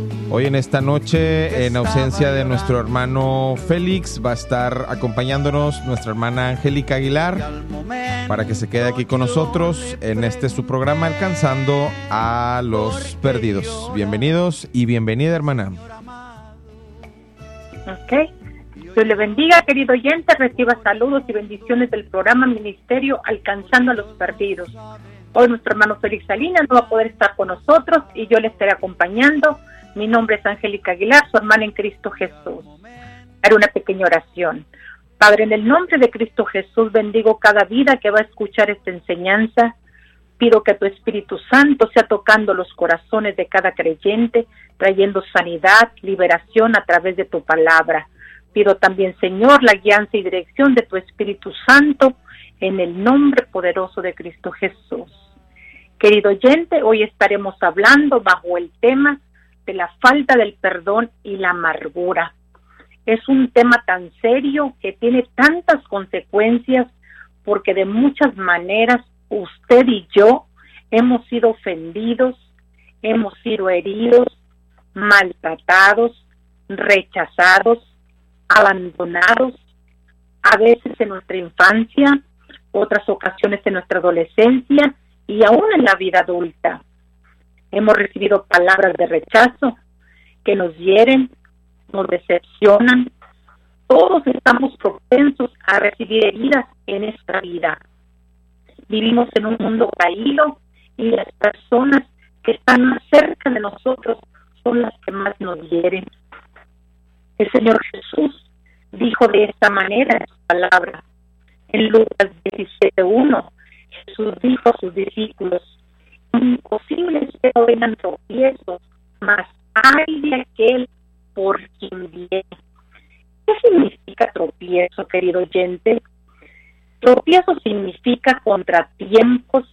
Hoy en esta noche, en ausencia de nuestro hermano Félix, va a estar acompañándonos nuestra hermana Angélica Aguilar para que se quede aquí con nosotros en su programa Alcanzando a los Perdidos. Bienvenidos y bienvenida, hermana. Ok. Dios le bendiga, querido oyente. Reciba saludos y bendiciones del programa Ministerio Alcanzando a los Perdidos. Hoy nuestro hermano Félix Salinas no va a poder estar con nosotros y yo le estaré acompañando. Mi nombre es Angélica Aguilar, su hermana en Cristo Jesús. Haré una pequeña oración. Padre, en el nombre de Cristo Jesús, bendigo cada vida que va a escuchar esta enseñanza. Pido que tu Espíritu Santo sea tocando los corazones de cada creyente, trayendo sanidad, liberación a través de tu palabra. Pido también, Señor, la guianza y dirección de tu Espíritu Santo en el nombre poderoso de Cristo Jesús. Querido oyente, hoy estaremos hablando bajo el tema de la falta del perdón y la amargura. Es un tema tan serio que tiene tantas consecuencias porque de muchas maneras usted y yo hemos sido ofendidos, hemos sido heridos, maltratados, rechazados, abandonados, a veces en nuestra infancia, otras ocasiones en nuestra adolescencia y aún en la vida adulta. Hemos recibido palabras de rechazo que nos hieren, nos decepcionan. Todos estamos propensos a recibir heridas en esta vida. Vivimos en un mundo caído y las personas que están más cerca de nosotros son las que más nos hieren. El Señor Jesús dijo de esta manera en su palabra. En Lucas 17:1, Jesús dijo a sus discípulos: imposible es que no vengan tropiezos, mas ay de aquel por quien viene. ¿Qué significa tropiezo, querido oyente? Tropiezo significa contratiempos,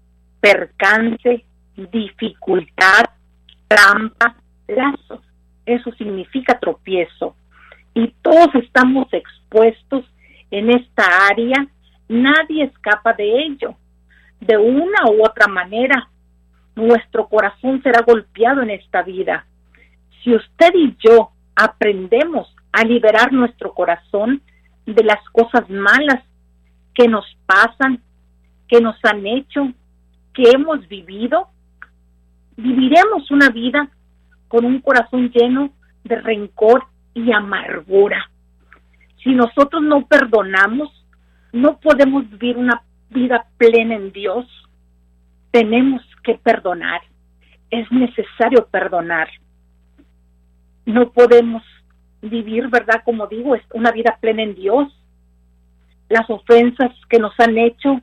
percance, dificultad, trampa, lazo. Eso significa tropiezo. Y todos estamos expuestos en esta área, nadie escapa de ello. De una u otra manera, nuestro corazón será golpeado en esta vida. Si usted y yo aprendemos a liberar nuestro corazón de las cosas malas que nos pasan, que nos han hecho, que hemos vivido, viviremos una vida con un corazón lleno de rencor y amargura. Si nosotros no perdonamos, no podemos vivir una vida plena en Dios. Tenemos que perdonar. Es necesario perdonar. No podemos vivir, ¿verdad? Como digo, es una vida plena en Dios. Las ofensas que nos han hecho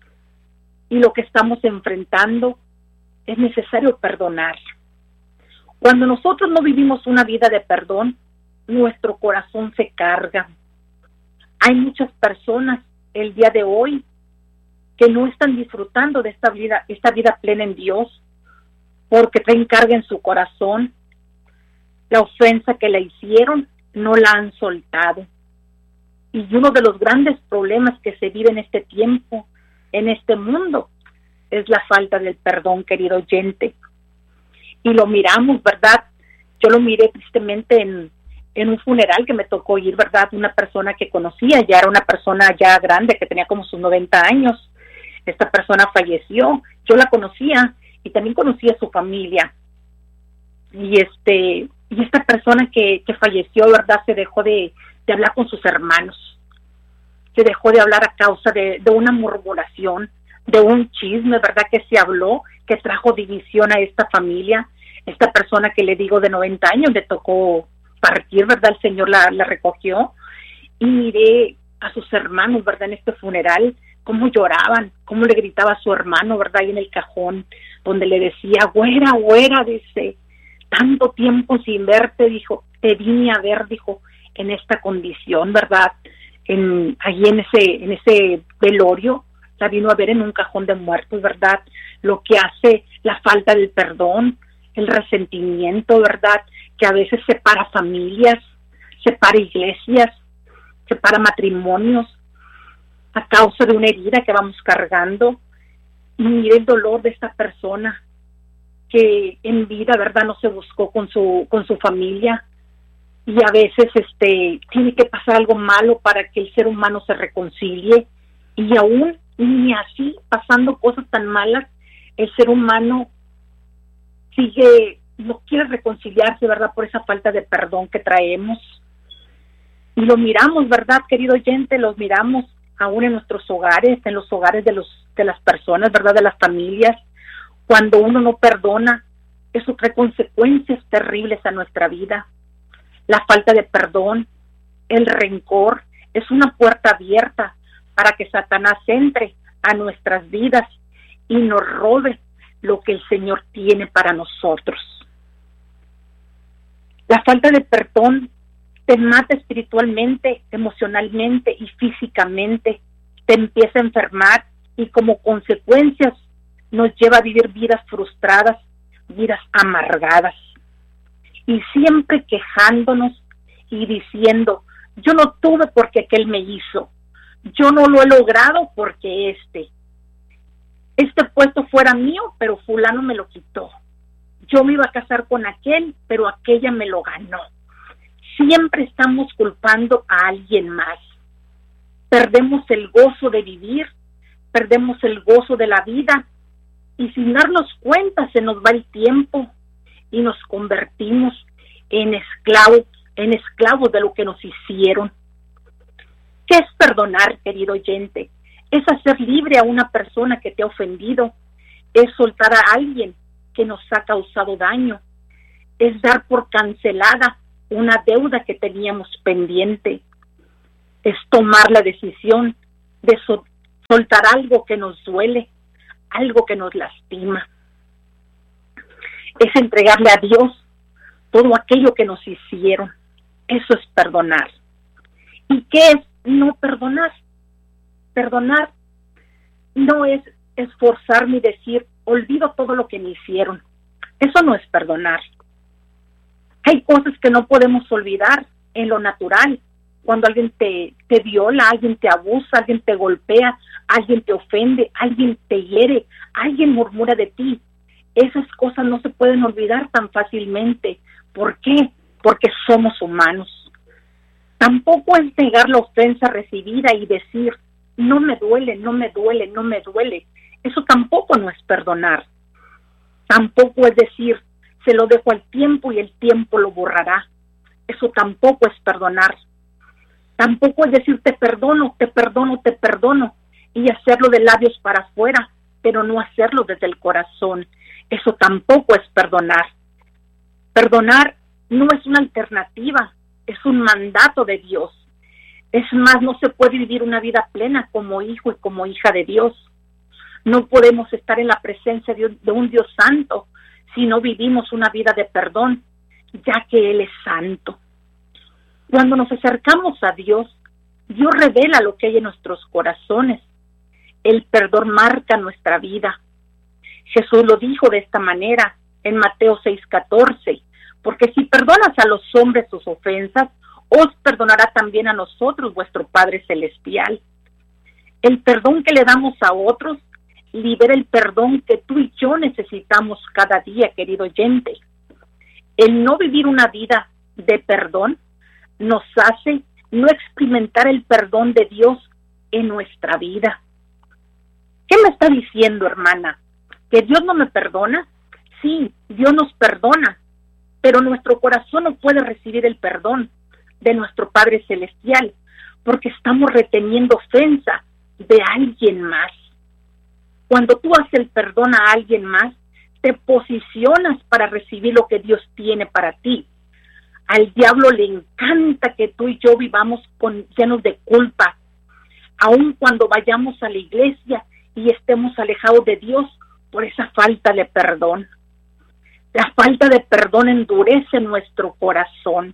y lo que estamos enfrentando, es necesario perdonar. Cuando nosotros no vivimos una vida de perdón, nuestro corazón se carga. Hay muchas personas el día de hoy que no están disfrutando de esta vida plena en Dios, porque traen carga en su corazón. La ofensa que le hicieron no la han soltado. Y uno de los grandes problemas que se vive en este tiempo, en este mundo, es la falta del perdón, querido oyente. Y lo miramos, ¿verdad? Yo lo miré tristemente en un funeral que me tocó ir, ¿verdad? Una persona que conocía, ya era una persona ya grande, que tenía como sus 90 años. Esta persona falleció, yo la conocía y también conocía a su familia. Y esta persona que falleció, ¿verdad? Se dejó de hablar con sus hermanos. Se dejó de hablar a causa de una murmuración, de un chisme, ¿verdad? Que se habló, que trajo división a esta familia. Esta persona que le digo de 90 años le tocó partir, ¿verdad? El Señor la recogió. Y miré a sus hermanos, ¿verdad? En este funeral, cómo lloraban, cómo le gritaba a su hermano, ¿verdad? Ahí en el cajón, donde le decía: güera, güera, dice, tanto tiempo sin verte, dijo, te vine a ver, dijo, en esta condición, ¿verdad? Ahí en ese velorio, la vino a ver en un cajón de muertos, ¿verdad? Lo que hace la falta del perdón, el resentimiento, ¿verdad? Que a veces separa familias, separa iglesias, separa matrimonios, a causa de una herida que vamos cargando. Y mire el dolor de esta persona. que en vida, ¿verdad?, no se buscó con su familia, y a veces tiene que pasar algo malo para que el ser humano se reconcilie, y aún ni así, pasando cosas tan malas, el ser humano no quiere reconciliarse, ¿verdad?, por esa falta de perdón que traemos. Y lo miramos, ¿verdad, querido oyente? Los miramos aún en nuestros hogares, en los hogares de las personas, ¿verdad?, de las familias. Cuando uno no perdona, eso trae consecuencias terribles a nuestra vida. La falta de perdón, el rencor, es una puerta abierta para que Satanás entre a nuestras vidas y nos robe lo que el Señor tiene para nosotros. La falta de perdón te mata espiritualmente, emocionalmente y físicamente, te empieza a enfermar y como consecuencias nos lleva a vivir vidas frustradas, vidas amargadas, y siempre quejándonos y diciendo, yo no tuve porque aquel me hizo, yo no lo he logrado porque este puesto fuera mío, pero fulano me lo quitó, yo me iba a casar con aquel, pero aquella me lo ganó. Siempre estamos culpando a alguien más. Perdemos el gozo de vivir, perdemos el gozo de la vida, y sin darnos cuenta se nos va el tiempo y nos convertimos en esclavos de lo que nos hicieron. ¿Qué es perdonar, querido oyente? Es hacer libre a una persona que te ha ofendido, es soltar a alguien que nos ha causado daño, es dar por cancelada una deuda que teníamos pendiente, es tomar la decisión de soltar algo que nos duele, algo que nos lastima. Es entregarle a Dios todo aquello que nos hicieron. Eso es perdonar. ¿Y qué es no perdonar? Perdonar no es esforzarme y decir, olvido todo lo que me hicieron. Eso no es perdonar. Hay cosas que no podemos olvidar en lo natural. Cuando alguien te viola, alguien te abusa, alguien te golpea, alguien te ofende, alguien te hiere, alguien murmura de ti. Esas cosas no se pueden olvidar tan fácilmente. ¿Por qué? Porque somos humanos. Tampoco es negar la ofensa recibida y decir, no me duele, no me duele, no me duele. Eso tampoco no es perdonar. Tampoco es decir, se lo dejo al tiempo y el tiempo lo borrará. Eso tampoco es perdonar. Tampoco es decir, te perdono, te perdono, te perdono, y hacerlo de labios para afuera, pero no hacerlo desde el corazón. Eso tampoco es perdonar. Perdonar no es una alternativa, es un mandato de Dios. Es más, no se puede vivir una vida plena como hijo y como hija de Dios. No podemos estar en la presencia de un Dios santo si no vivimos una vida de perdón, ya que Él es santo. Cuando nos acercamos a Dios, Dios revela lo que hay en nuestros corazones. El perdón marca nuestra vida. Jesús lo dijo de esta manera en Mateo 6:14, porque si perdonas a los hombres sus ofensas, os perdonará también a nosotros vuestro Padre Celestial. El perdón que le damos a otros libera el perdón que tú y yo necesitamos cada día, querido oyente. El no vivir una vida de perdón nos hace no experimentar el perdón de Dios en nuestra vida. ¿Qué me está diciendo, hermana? ¿Que Dios no me perdona? Sí, Dios nos perdona, pero nuestro corazón no puede recibir el perdón de nuestro Padre Celestial, porque estamos reteniendo ofensa de alguien más. Cuando tú haces el perdón a alguien más, te posicionas para recibir lo que Dios tiene para ti. Al diablo le encanta que tú y yo vivamos llenos de culpa, aun cuando vayamos a la iglesia y estemos alejados de Dios por esa falta de perdón. La falta de perdón endurece nuestro corazón.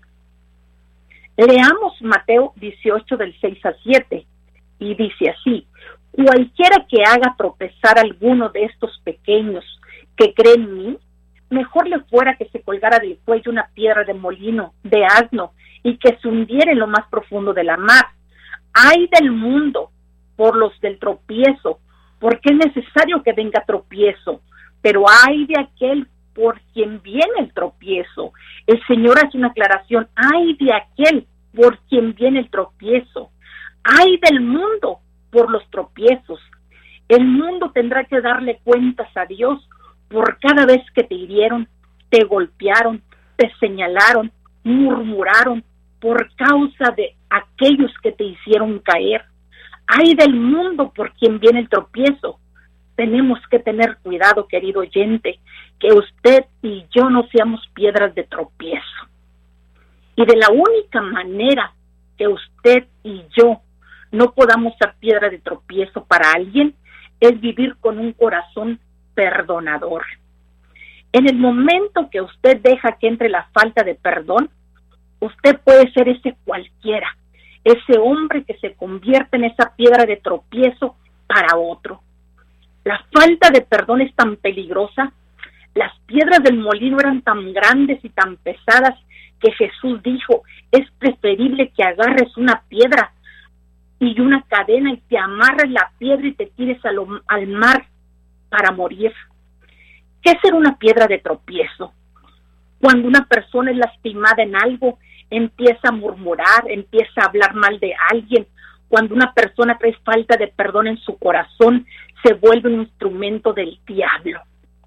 Leamos Mateo 18 del 6 al 7 y dice así: cualquiera que haga tropezar a alguno de estos pequeños que creen en mí, mejor le fuera que se colgara del cuello una piedra de molino, de asno, y que se hundiera en lo más profundo de la mar. Ay del mundo por los del tropiezo, porque es necesario que venga tropiezo, pero ay de aquel por quien viene el tropiezo. El Señor hace una aclaración: ay de aquel por quien viene el tropiezo, ay del mundo por los tropiezos. El mundo tendrá que darle cuentas a Dios por cada vez que te hirieron, te golpearon, te señalaron, murmuraron por causa de aquellos que te hicieron caer. Ay del mundo por quien viene el tropiezo. Tenemos que tener cuidado, querido oyente, que usted y yo no seamos piedras de tropiezo. Y de la única manera que usted y yo no podamos ser piedra de tropiezo para alguien es vivir con un corazón perdonador. En el momento que usted deja que entre la falta de perdón, usted puede ser ese cualquiera, ese hombre que se convierte en esa piedra de tropiezo para otro. La falta de perdón es tan peligrosa. Las piedras del molino eran tan grandes y tan pesadas que Jesús dijo: es preferible que agarres una piedra y una cadena y te amarres la piedra y te tires al mar para morir. ¿Qué es ser una piedra de tropiezo? Cuando una persona es lastimada en algo, empieza a murmurar, empieza a hablar mal de alguien. Cuando una persona trae falta de perdón en su corazón, se vuelve un instrumento del diablo.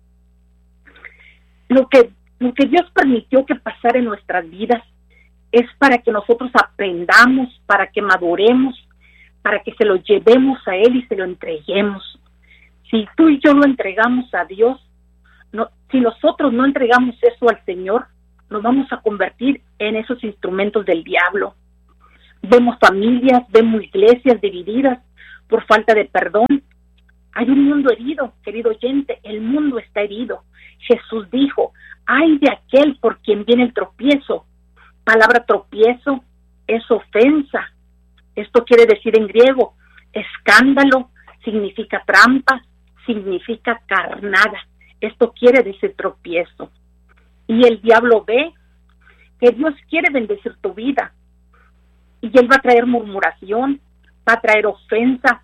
Lo que Dios permitió que pasara en nuestras vidas es para que nosotros aprendamos, para que maduremos, para que se lo llevemos a Él y se lo entreguemos. Si tú y yo lo entregamos a Dios, si nosotros no entregamos eso al Señor, nos vamos a convertir en esos instrumentos del diablo. Vemos familias, vemos iglesias divididas por falta de perdón. Hay un mundo herido, querido oyente, el mundo está herido. Jesús dijo: ay de aquel por quien viene el tropiezo. Palabra tropiezo es ofensa. Esto quiere decir en griego escándalo, significa trampa, significa carnada. Esto quiere decir tropiezo. Y el diablo ve que Dios quiere bendecir tu vida. Y Él va a traer murmuración, va a traer ofensa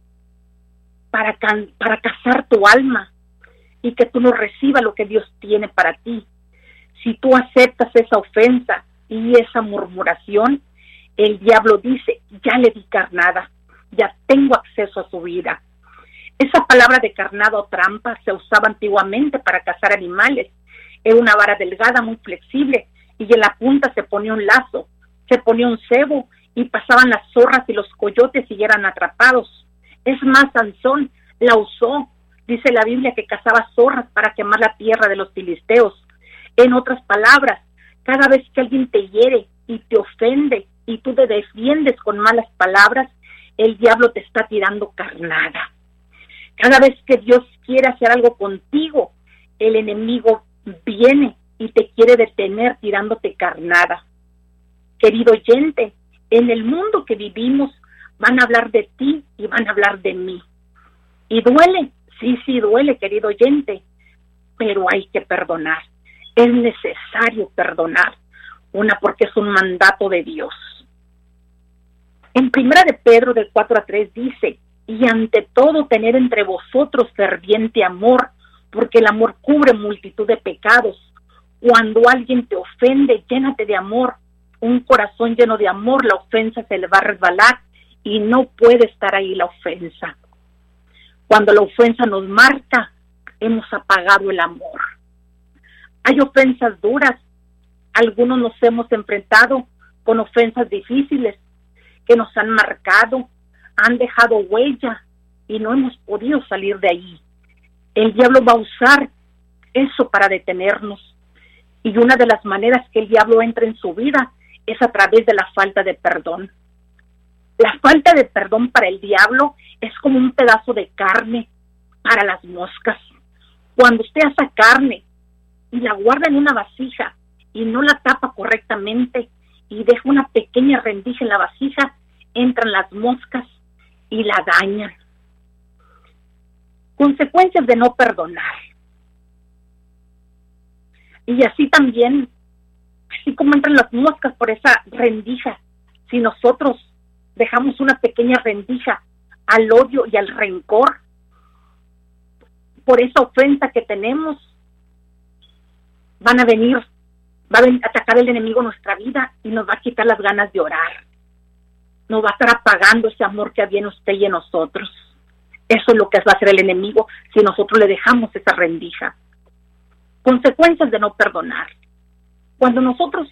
para cazar tu alma y que tú no recibas lo que Dios tiene para ti. Si tú aceptas esa ofensa y esa murmuración, el diablo dice: ya le di carnada, ya tengo acceso a su vida. Esa palabra de carnada o trampa se usaba antiguamente para cazar animales. Era una vara delgada, muy flexible, y en la punta se ponía un lazo, se ponía un cebo, y pasaban las zorras y los coyotes y eran atrapados. Es más, Sansón la usó. Dice la Biblia que cazaba zorras para quemar la tierra de los filisteos. En otras palabras, cada vez que alguien te hiere y te ofende y tú te defiendes con malas palabras, el diablo te está tirando carnada. Cada vez que Dios quiere hacer algo contigo, el enemigo viene y te quiere detener tirándote carnada. Querido oyente, en el mundo que vivimos van a hablar de ti y van a hablar de mí. Y duele, sí duele, querido oyente, pero hay que perdonar. Es necesario perdonar. Porque es un mandato de Dios. En 1 de Pedro del 4-3 dice: y ante todo tener entre vosotros ferviente amor, porque el amor cubre multitud de pecados. Cuando alguien te ofende, llénate de amor. Un corazón lleno de amor, la ofensa se le va a resbalar y no puede estar ahí la ofensa. Cuando la ofensa nos marca, hemos apagado el amor. Hay ofensas duras. Algunos nos hemos enfrentado con ofensas difíciles que nos han marcado, han dejado huella y no hemos podido salir de ahí. El diablo va a usar eso para detenernos. Y una de las maneras que el diablo entra en su vida es a través de la falta de perdón. La falta de perdón para el diablo es como un pedazo de carne para las moscas. Cuando usted asa carne y la guarda en una vasija y no la tapa correctamente y deja una pequeña rendija en la vasija, entran las moscas y la dañan. Consecuencias de no perdonar. Y así también, así como entran las moscas por esa rendija, si nosotros dejamos una pequeña rendija al odio y al rencor, por esa ofensa que tenemos, va a atacar el enemigo nuestra vida y nos va a quitar las ganas de orar. Nos va a estar apagando ese amor que había en usted y en nosotros. Eso es lo que va a hacer el enemigo si nosotros le dejamos esa rendija. Consecuencias de no perdonar. Cuando nosotros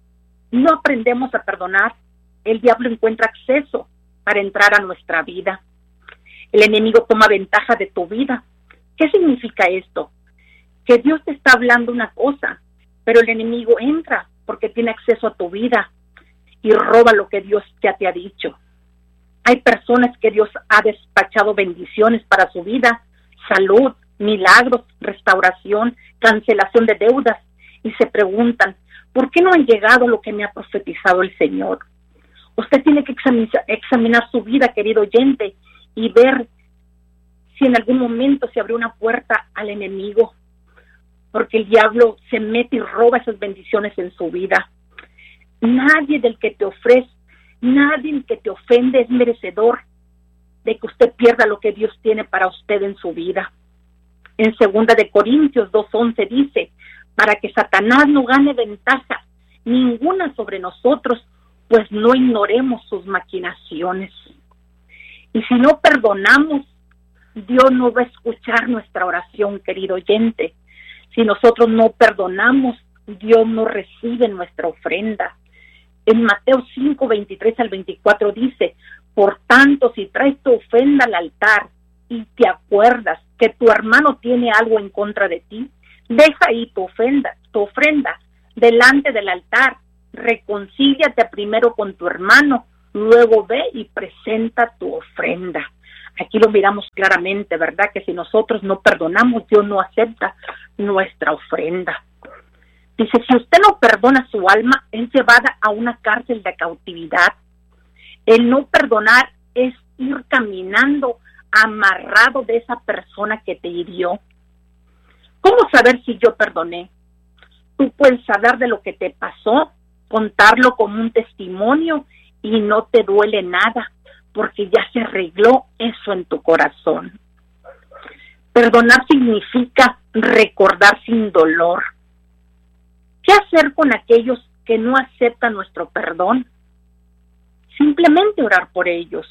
no aprendemos a perdonar, el diablo encuentra acceso para entrar a nuestra vida. El enemigo toma ventaja de tu vida. ¿Qué significa esto? Que Dios te está hablando una cosa, pero el enemigo entra porque tiene acceso a tu vida y roba lo que Dios ya te ha dicho. Hay personas que Dios ha despachado bendiciones para su vida, salud, milagros, restauración, cancelación de deudas, y se preguntan, ¿por qué no han llegado lo que me ha profetizado el Señor? Usted tiene que examinar su vida, querido oyente, y ver si en algún momento se abrió una puerta al enemigo, porque el diablo se mete y roba esas bendiciones en su vida. Nadie del que te ofrece, nadie que te ofende es merecedor de que usted pierda lo que Dios tiene para usted en su vida. En 2 de Corintios 2:11 dice, para que Satanás no gane ventaja ninguna sobre nosotros, pues no ignoremos sus maquinaciones. Y si no perdonamos, Dios no va a escuchar nuestra oración, querido oyente. Si nosotros no perdonamos, Dios no recibe nuestra ofrenda. En Mateo 5:23 al 24 dice, por tanto, si traes tu ofrenda al altar y te acuerdas que tu hermano tiene algo en contra de ti, deja ahí tu ofrenda delante del altar, reconcíliate primero con tu hermano, luego ve y presenta tu ofrenda. Aquí lo miramos claramente, ¿verdad? Que si nosotros no perdonamos, Dios no acepta nuestra ofrenda. Dice, si usted no perdona, su alma es llevada a una cárcel de cautividad. El no perdonar es ir caminando amarrado de esa persona que te hirió. ¿Cómo saber si yo perdoné? Tú puedes saber de lo que te pasó, contarlo como un testimonio y no te duele nada, porque ya se arregló eso en tu corazón. Perdonar significa recordar sin dolor. ¿Qué hacer con aquellos que no aceptan nuestro perdón? Simplemente orar por ellos.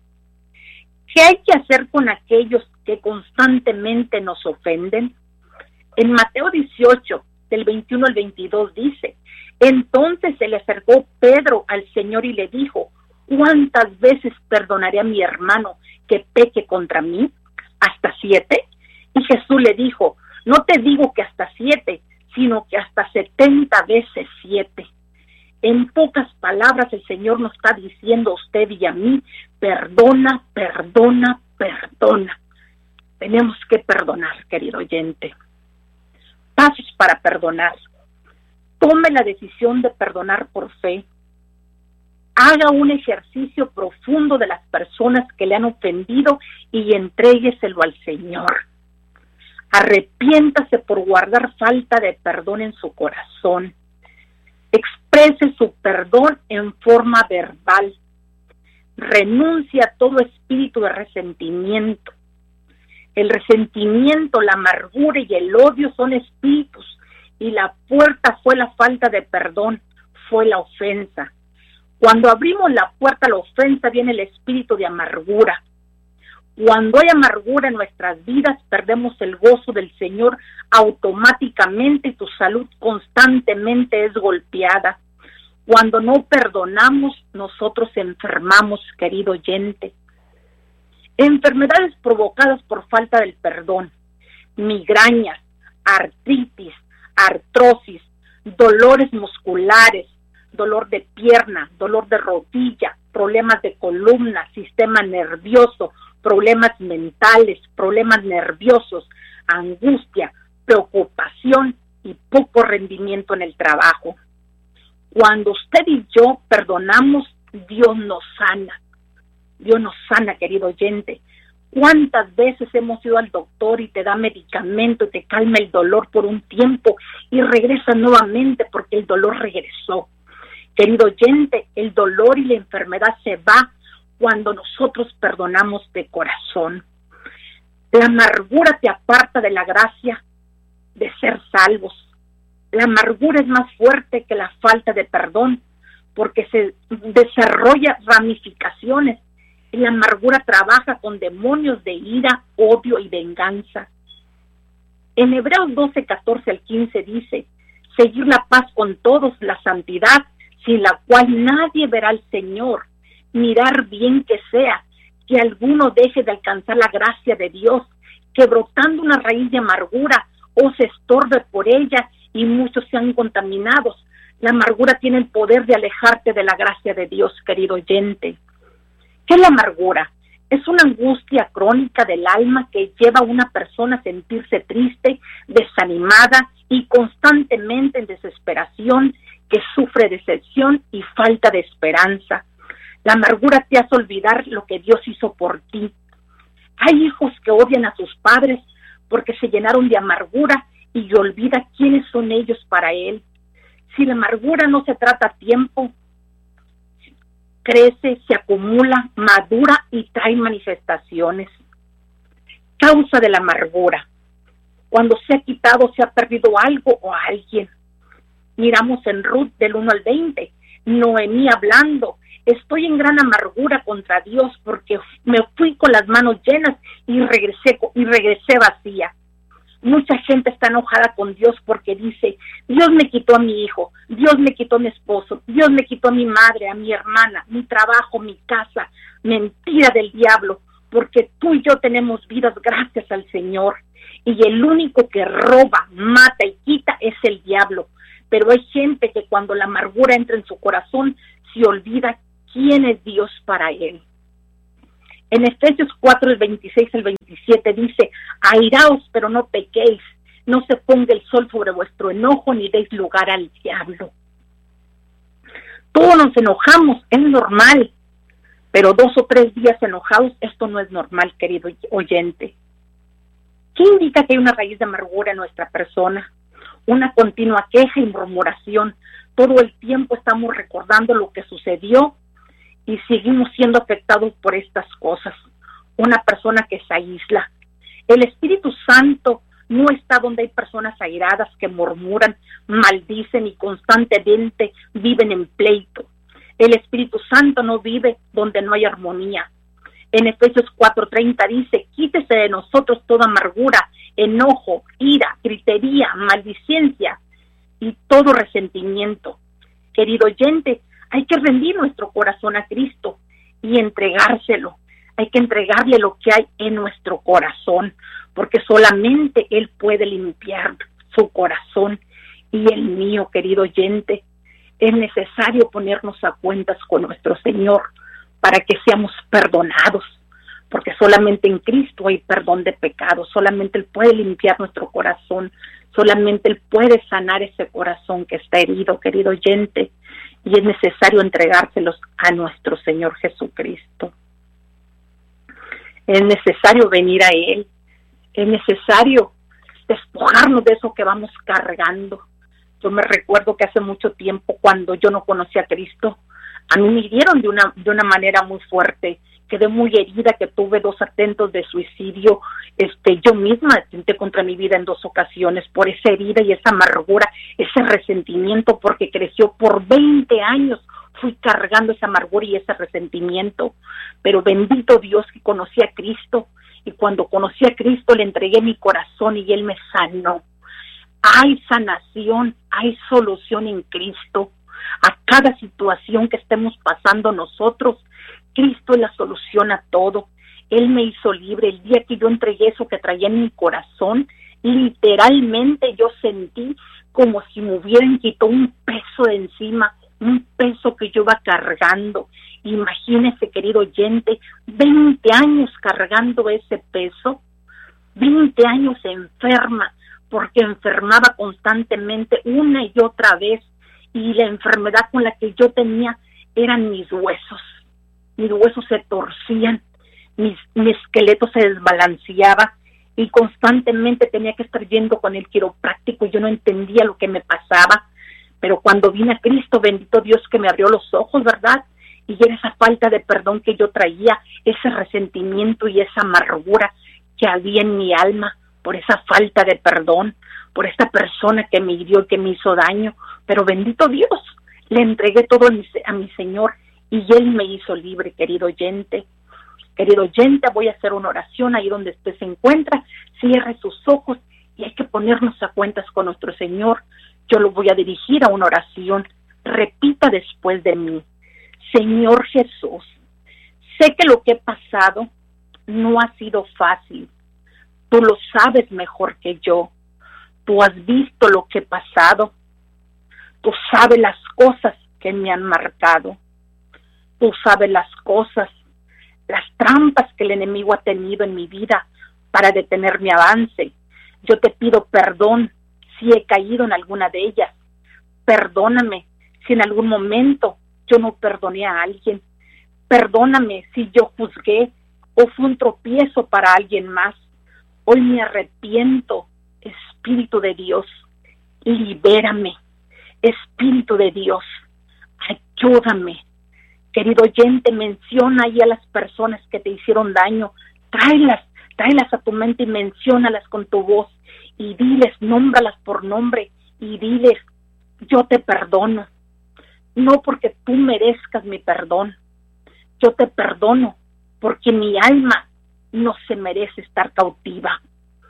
¿Qué hay que hacer con aquellos que constantemente nos ofenden? En Mateo 18, del 21 al 22 dice, entonces se le acercó Pedro al Señor y le dijo, ¿cuántas veces perdonaré a mi hermano que peque contra mí? ¿Hasta 7? Y Jesús le dijo, no te digo que hasta 7, sino que hasta 70 veces 7. En pocas palabras, el Señor nos está diciendo a usted y a mí, perdona, perdona, perdona. Tenemos que perdonar, querido oyente. Pasos para perdonar. Tome la decisión de perdonar por fe. Haga un ejercicio profundo de las personas que le han ofendido y entrégueselo al Señor. Arrepiéntase por guardar falta de perdón en su corazón. Exprese su perdón en forma verbal. Renuncie a todo espíritu de resentimiento. El resentimiento, la amargura y el odio son espíritus, y la puerta fue la falta de perdón, fue la ofensa. Cuando abrimos la puerta a la ofensa viene el espíritu de amargura. Cuando hay amargura en nuestras vidas, perdemos el gozo del Señor automáticamente y tu salud constantemente es golpeada. Cuando no perdonamos, nosotros enfermamos, querido oyente. Enfermedades provocadas por falta del perdón, migrañas, artritis, artrosis, dolores musculares, dolor de pierna, dolor de rodilla, problemas de columna, sistema nervioso, problemas mentales, problemas nerviosos, angustia, preocupación y poco rendimiento en el trabajo. Cuando usted y yo perdonamos, Dios nos sana. Dios nos sana, querido oyente. ¿Cuántas veces hemos ido al doctor y te da medicamento y te calma el dolor por un tiempo y regresa nuevamente porque el dolor regresó? Querido oyente, el dolor y la enfermedad se va cuando nosotros perdonamos de corazón. La amargura te aparta de la gracia de ser salvos. La amargura es más fuerte que la falta de perdón, porque se desarrolla ramificaciones. Y la amargura trabaja con demonios de ira, odio y venganza. En Hebreos 12, 14 al 15 dice: seguir la paz con todos, la santidad, sin la cual nadie verá al Señor. Mirar bien que sea, que alguno deje de alcanzar la gracia de Dios, que brotando una raíz de amargura o se estorbe por ella y muchos sean contaminados. La amargura tiene el poder de alejarte de la gracia de Dios, querido oyente. ¿Qué es la amargura? Es una angustia crónica del alma que lleva a una persona a sentirse triste, desanimada y constantemente en desesperación, que sufre decepción y falta de esperanza. La amargura te hace olvidar lo que Dios hizo por ti. Hay hijos que odian a sus padres porque se llenaron de amargura y olvida quiénes son ellos para él. Si la amargura no se trata a tiempo, crece, se acumula, madura y trae manifestaciones. Causa de la amargura: cuando se ha quitado, se ha perdido algo o alguien. Miramos en Ruth del 1 al 20, Noemí hablando: estoy en gran amargura contra Dios porque me fui con las manos llenas y regresé vacía. Mucha gente está enojada con Dios porque dice: Dios me quitó a mi hijo, Dios me quitó a mi esposo, Dios me quitó a mi madre, a mi hermana, mi trabajo, mi casa. Mentira del diablo, porque tú y yo tenemos vidas gracias al Señor, y el único que roba, mata y quita es el diablo. Pero hay gente que cuando la amargura entra en su corazón, se olvida quién es Dios para él. En Efesios 4, el 26 al 27 dice: airaos, pero no pequéis, no se ponga el sol sobre vuestro enojo, ni deis lugar al diablo. Todos nos enojamos, es normal, pero 2 o 3 días enojados, esto no es normal, querido oyente. ¿Qué indica que hay una raíz de amargura en nuestra persona? Una continua queja y murmuración. Todo el tiempo estamos recordando lo que sucedió y seguimos siendo afectados por estas cosas. Una persona que se aísla. El Espíritu Santo no está donde hay personas airadas que murmuran, maldicen y constantemente viven en pleito. El Espíritu Santo no vive donde no hay armonía. En Efesios 4:30 dice: quítese de nosotros toda amargura, enojo, ira, gritería, maldicencia y todo resentimiento. Querido oyente, hay que rendir nuestro corazón a Cristo y entregárselo. Hay que entregarle lo que hay en nuestro corazón, porque solamente Él puede limpiar su corazón y el mío, querido oyente. Es necesario ponernos a cuentas con nuestro Señor para que seamos perdonados, porque solamente en Cristo hay perdón de pecados. Solamente Él puede limpiar nuestro corazón, solamente Él puede sanar ese corazón que está herido, querido oyente, y es necesario entregárselos a nuestro Señor Jesucristo. Es necesario venir a Él, es necesario despojarnos de eso que vamos cargando. Yo me recuerdo que hace mucho tiempo, cuando yo no conocía a Cristo, a mí me hirieron de una manera muy fuerte. Quedé muy herida, que tuve 2 intentos de suicidio. Yo misma atenté contra mi vida en 2 ocasiones por esa herida y esa amargura, ese resentimiento, porque creció por 20 años. Fui cargando esa amargura y ese resentimiento. Pero bendito Dios que conocí a Cristo, y cuando conocí a Cristo le entregué mi corazón y Él me sanó. Hay sanación, hay solución en Cristo. A cada situación que estemos pasando nosotros, Cristo es la solución a todo. Él me hizo libre. El día que yo entregué eso que traía en mi corazón, literalmente yo sentí como si me hubieran quitado un peso de encima, un peso que yo iba cargando. Imagínese, querido oyente, 20 años cargando ese peso, 20 años enferma, porque enfermaba constantemente una y otra vez, y la enfermedad con la que yo tenía eran mis huesos se torcían, mi esqueleto se desbalanceaba, y constantemente tenía que estar yendo con el quiropráctico, y yo no entendía lo que me pasaba. Pero cuando vine a Cristo, bendito Dios que me abrió los ojos, ¿verdad? Y era esa falta de perdón que yo traía, ese resentimiento y esa amargura que había en mi alma, por esa falta de perdón, por esta persona que me hirió, que me hizo daño, pero bendito Dios, le entregué todo a mi Señor y Él me hizo libre, querido oyente. Querido oyente, voy a hacer una oración ahí donde usted se encuentra, cierre sus ojos y hay que ponernos a cuentas con nuestro Señor. Yo lo voy a dirigir a una oración. Repita después de mí: Señor Jesús, sé que lo que he pasado no ha sido fácil. Tú lo sabes mejor que yo. Tú has visto lo que he pasado. Tú sabes las cosas que me han marcado. Tú sabes las cosas, las trampas que el enemigo ha tenido en mi vida para detener mi avance. Yo te pido perdón si he caído en alguna de ellas. Perdóname si en algún momento yo no perdoné a alguien. Perdóname si yo juzgué o fue un tropiezo para alguien más. Hoy me arrepiento, Espíritu de Dios. Libérame, Espíritu de Dios. Ayúdame. Querido oyente, menciona ahí a las personas que te hicieron daño. Tráelas a tu mente y menciónalas con tu voz. Y diles, nómbralas por nombre. Y diles, yo te perdono. No porque tú merezcas mi perdón. Yo te perdono porque mi alma no se merece estar cautiva.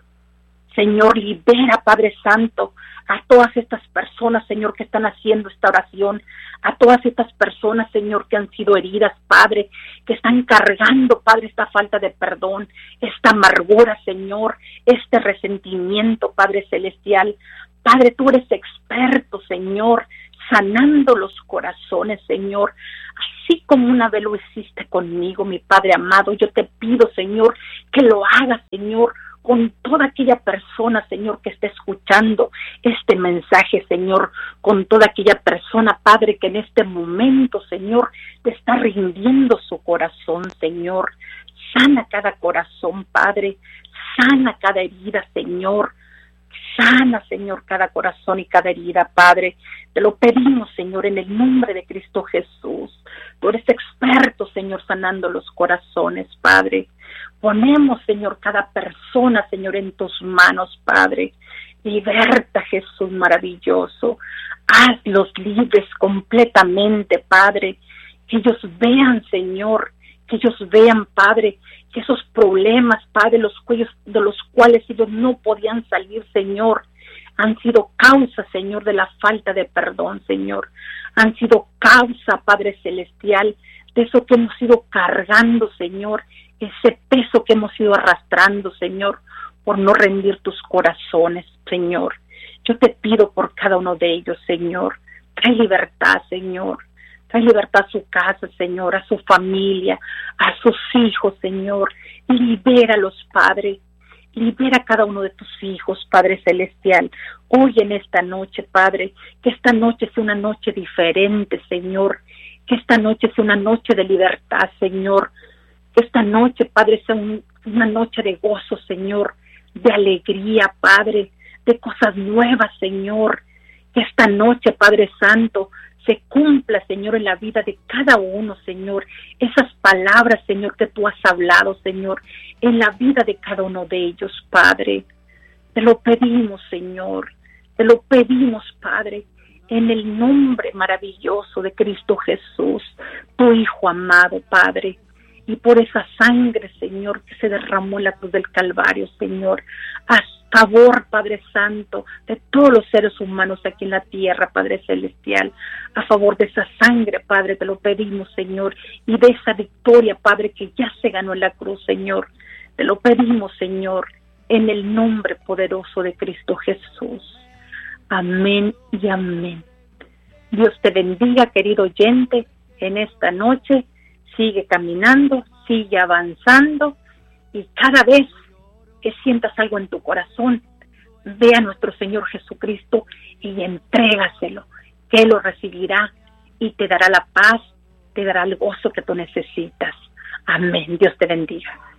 Señor, libera, Padre Santo, a todas estas personas, Señor, que están haciendo esta oración, a todas estas personas, Señor, que han sido heridas, Padre, que están cargando, Padre, esta falta de perdón, esta amargura, Señor, este resentimiento, Padre Celestial. Padre, tú eres experto, Señor, sanando los corazones, Señor, así como una vez lo hiciste conmigo, mi Padre amado. Yo te pido, Señor, que lo hagas, Señor, con toda aquella persona, Señor, que esté escuchando este mensaje, Señor, con toda aquella persona, Padre, que en este momento, Señor, te está rindiendo su corazón, Señor. Sana cada corazón, Padre, sana cada herida, Señor. Sana, Señor, cada corazón y cada herida, Padre. Te lo pedimos, Señor, en el nombre de Cristo Jesús. Tú eres experto, Señor, sanando los corazones, Padre. Ponemos, Señor, cada persona, Señor, en tus manos, Padre. Liberta, Jesús maravilloso. Hazlos libres completamente, Padre. Que ellos vean, Señor, que ellos vean, Padre, que esos problemas, Padre, de los cuales ellos no podían salir, Señor, han sido causa, Señor, de la falta de perdón, Señor. Han sido causa, Padre Celestial, de eso que hemos ido cargando, Señor, ese peso que hemos ido arrastrando, Señor, por no rendir tus corazones, Señor. Yo te pido por cada uno de ellos, Señor. Trae libertad, Señor. Trae libertad a su casa, Señor, a su familia, a sus hijos, Señor. Libéralos, Padre. Libera a cada uno de tus hijos, Padre Celestial. Hoy en esta noche, Padre, que esta noche sea una noche diferente, Señor. Que esta noche sea una noche de libertad, Señor. Que esta noche, Padre, sea una noche de gozo, Señor. De alegría, Padre. De cosas nuevas, Señor. Que esta noche, Padre Santo, se cumpla, Señor, en la vida de cada uno, Señor, esas palabras, Señor, que tú has hablado, Señor, en la vida de cada uno de ellos, Padre. Te lo pedimos, Señor, te lo pedimos, Padre, en el nombre maravilloso de Cristo Jesús, tu Hijo amado, Padre, y por esa sangre, Señor, que se derramó en la cruz del Calvario, Señor, haz favor, Padre Santo, de todos los seres humanos aquí en la tierra, Padre Celestial, a favor de esa sangre, Padre, te lo pedimos, Señor, y de esa victoria, Padre, que ya se ganó en la cruz, Señor, te lo pedimos, Señor, en el nombre poderoso de Cristo Jesús. Amén y amén. Dios te bendiga, querido oyente, en esta noche. Sigue caminando, sigue avanzando, y cada vez que sientas algo en tu corazón, ve a nuestro Señor Jesucristo y entrégaselo, que Él lo recibirá y te dará la paz, te dará el gozo que tú necesitas. Amén. Dios te bendiga.